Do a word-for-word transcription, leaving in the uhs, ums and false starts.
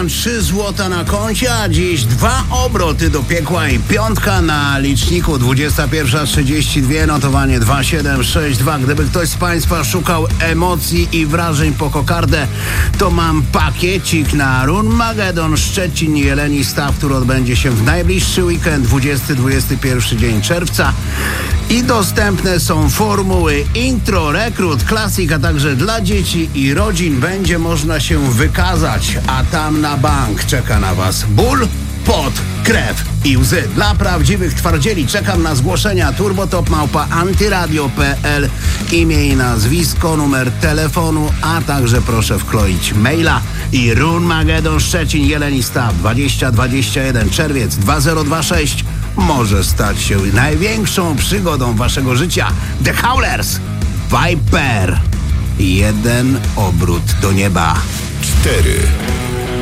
mam trzy złota na koncie, a dziś dwa obroty do piekła i piątka na liczniku. dwudziesta pierwsza trzydzieści dwa, notowanie dwa siedem sześć dwa. Gdyby ktoś z Państwa szukał emocji i wrażeń po kokardę, to mam pakiecik na Runmagedon Szczecin Jeleni Staw, który odbędzie się w najbliższy weekend, dwudziesty dwudziesty pierwszy dzień czerwca. I dostępne są formuły intro, rekrut, klasik, a także dla dzieci i rodzin będzie można się wykazać, a tam na bank czeka na Was ból, pot, krew i łzy. Dla prawdziwych twardzieli czekam na zgłoszenia. turbotop małpa antyradio kropka pe el, imię i nazwisko, numer telefonu, a także proszę wkleić maila. I Runmagedon Szczecin Jeleni Staw dwadzieścia dwadzieścia jeden czerwiec dwa zero dwa sześć może stać się największą przygodą waszego życia. The Howlers, Viper, jeden obrót do nieba. Cztery.